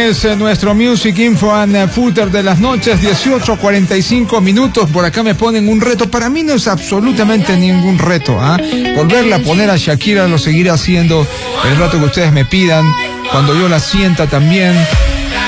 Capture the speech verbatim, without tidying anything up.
es eh, nuestro Music Info and eh, Footer de las noches, dieciocho cuarenta y cinco minutos. Por acá me ponen un reto. Para mí no es absolutamente ningún reto. ¿eh? Volverla a poner a Shakira lo seguiré haciendo el rato que ustedes me pidan. Cuando yo la sienta también.